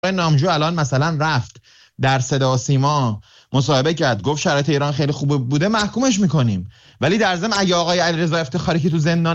نامجو الان مثلا رفت در صدا و سیما مصاحبه کرد، گفت شرایط ایران خیلی خوب بوده، محکومش میکنیم. ولی در ضمن اگه آقای علیرضا افتخاری که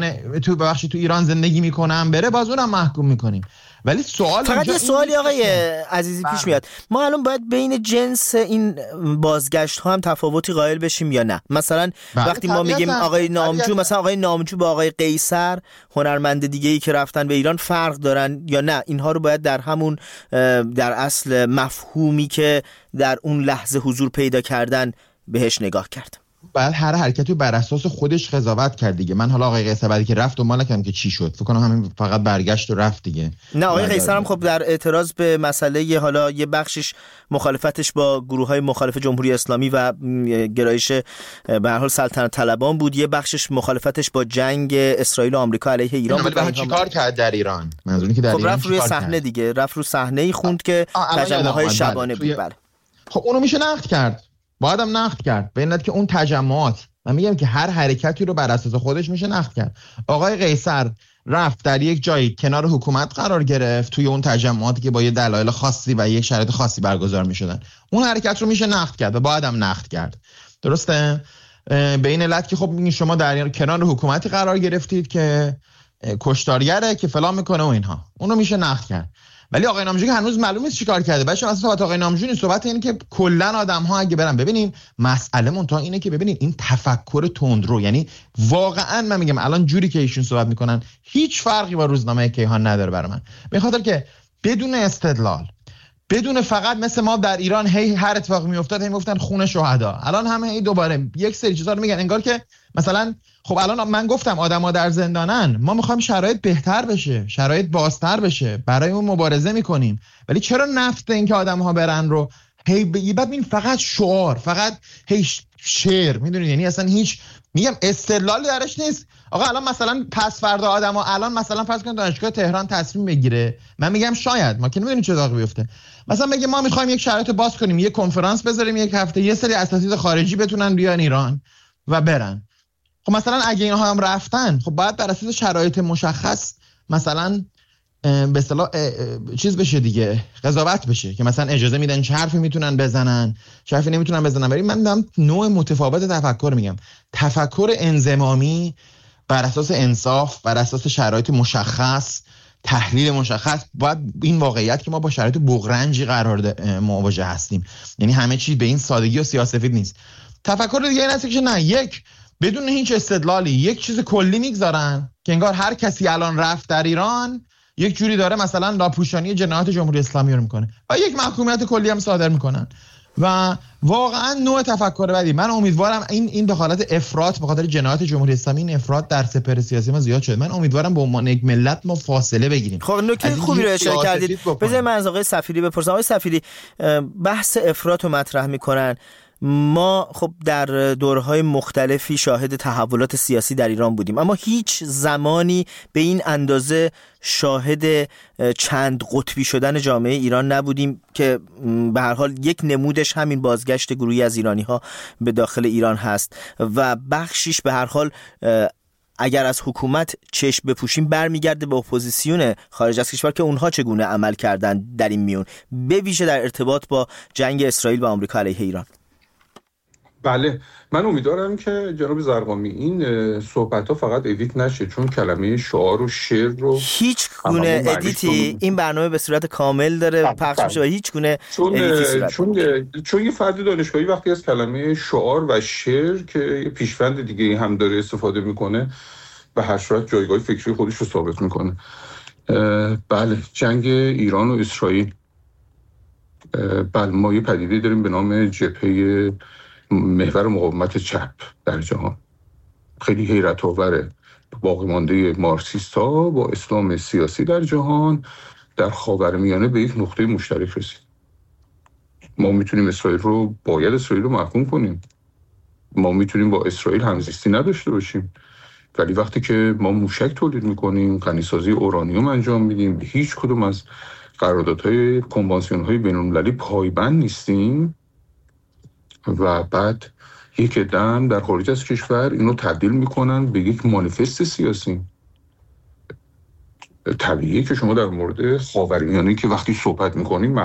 تو ایران زندگی میکنن بره، باز اونم محکوم میکنیم. ولی فقط یه سوالی آقای عزیزی پیش میاد، ما الان باید بین جنس این بازگشت ها هم تفاوتی قائل بشیم یا نه؟ مثلا وقتی ما میگیم آقای نامجو، مثلا آقای نامجو با آقای قیصر هنرمند دیگه ای که رفتن به ایران فرق دارن یا نه؟ اینها رو باید در همون در اصل مفهومی که در اون لحظه حضور پیدا کردن بهش نگاه کرد. بعد هر حرکتی بر اساس خودش قضاوت کرد دیگه. من حالا آقای قیصر بعدی که رفت دنبال نکردم که چی شد، فکر کنم همین فقط برگشت و رفت دیگه. نه آقای قیصر هم خب در اعتراض به مسئله، حالا یه بخشش مخالفتش با گروه‌های مخالف جمهوری اسلامی و گرایش به هر حال سلطنت طلبان بود، یه بخشش مخالفتش با جنگ اسرائیل و آمریکا علیه ایران بود. ولی چیکار کرد در ایران؟ منظوری که در خب ایران رفت روی صحنه دیگه، رفت رو صحنه‌ای خوند که تجمع‌های شبانه بود. بله خب اونو میشه نقد کرد، بایدم نقد کرد. به علت که اون تجمعات، من میگم که هر حرکتی رو بر اساس خودش میشه نقد کرد. آقای قیصر رفت در یک جایی کنار حکومت قرار گرفت توی اون تجمعاتی که با یه دلایل خاصی و یک شرایط خاصی برگزار میشدن، اون حرکت رو میشه نقد کرد و بایدم نقد کرد. درسته؟ به این علت که خب شما در کنار حکومتی قرار گرفتید که کشتارگره که فلان میکنه و اینها، اون رو میشه نقد کرد. ولی آقای نامجو که هنوز معلوم نیست چیکار کرده. بچه‌ها اصلا صحبت آقای نامجو نیست، صحبت اینه که کلا آدم‌ها اگه برن ببینین، مسئله منتها اینه که ببینین این تفکر تندرو، یعنی واقعا من میگم الان جوری که ایشون صحبت میکنن هیچ فرقی با روزنامه کیهان نداره برای من، به خاطر که بدون استدلال، بدون فقط مثل ما در ایران هی هر اتفاقی میافتاد هی میگفتن خون شهدا، الان همه هی دوباره یک سری چیزا رو میگن انگار که مثلا خب الان من گفتم آدما در زندانن، ما میخوایم شرایط بهتر بشه، شرایط بازتر بشه، برای اون مبارزه میکنیم، ولی چرا نفت این که آدم‌ها برن رو هی بعد این فقط شعار، فقط هی شعر، میدونید، یعنی اصلا هیچ میگم استدلالی درش نیست. آقا الان مثلا پس فردا آدما الان مثلا فرض کن دانشگاه تهران تصمیم بگیره، من میگم شاید، ما که نمیدونیم چه اتفاقی بیفته، مثلا بگه ما میخوایم یک شرایط باز کنیم، یک کنفرانس بذاریم یک هفته، یه سری اساتید خارجی بتونن بیان ایران و برن. خب مثلا اگه اینها هم رفتن، خب باید بر اساس شرایط مشخص مثلا به اصطلاح چیز بشه دیگه، قضاوت بشه که مثلا اجازه میدن چه حرفی میتونن بزنن، چه حرفی نمیتونن بزنن. ولی من دارم نوع متفاوت تفکر میگم، تفکر انضمامی بر اساس انصاف، بر اساس شرایط مشخص، تحلیل مشخص. باید این واقعیت که ما با شرایط بغرنجی قرار مواجه هستیم، یعنی همه چی به این سادگی و سیاه‌سفید نیست. تفکر دیگه این است که نه، یک بدون هیچ استدلالی یک چیز کلی میگذارن که انگار هر کسی الان رفت در ایران یک جوری داره مثلا لاپوشانی جنایات جمهوری اسلامی رو میکنه و یک محکومیت کلی هم صادر میکنن و واقعا نوع تفکر بدی. من امیدوارم این به حالت افراط به خاطر جنایات جمهوری اسلامی، این افراط در سپهر سیاسی ما زیاد شده. من امیدوارم به عنوان یک ملت ما فاصله بگیریم. خب نکته خوبی رو اشاره کردید. بذارید من از آقای صفیری بپرسم. آقای صفیری، بحث افراط رو مطرح میکنن. ما خب در دورهای مختلفی شاهد تحولات سیاسی در ایران بودیم، اما هیچ زمانی به این اندازه شاهد چند قطبی شدن جامعه ایران نبودیم که به هر حال یک نمودش همین بازگشت گروهی از ایرانی‌ها به داخل ایران هست و بخشیش به هر حال اگر از حکومت چشم بپوشیم برمیگرده به اپوزیسیون خارج از کشور که اونها چگونه عمل کردن در این میون، به ویژه در ارتباط با جنگ اسرائیل و آمریکا علیه ایران. بله، من امیدوارم که جناب زرقامی این صحبت‌ها فقط ادیت نشه، چون کلمه شعار و شعر رو هیچ گونه ادیتی این برنامه به صورت کامل داره پخش میشه و هیچ گونه ادیتی صورت چون یه فرد دانشگاهی وقتی از کلمه شعار و شعر که یه پیشوند دیگه هم داره استفاده میکنه، به هر صورت جایگاه فکری خودش رو ثابت میکنه. بله، جنگ ایران و اسرائیل، بله ما یه پدیده داریم به نام جبهه محور مقاومت چپ در جهان. خیلی حیرت آوره، باقی مانده مارکسیست‌ها با اسلام سیاسی در جهان در خاورمیانه به یک نقطه مشترک رسید. ما میتونیم باید اسرائیل رو محکوم کنیم، ما میتونیم با اسرائیل همزیستی نداشته باشیم، ولی وقتی که ما موشک تولید میکنیم، غنیسازی اورانیوم انجام میدیم، به هیچ کدوم از قراردادهای کنوانسیون‌های بین‌المللی پایبند نیستیم و بعد یک عده در خارج از کشور اینو تبدیل میکنن به یک مانیفست سیاسی. طبیعیه که شما در مورد خاورمیانه که وقتی صحبت میکنیم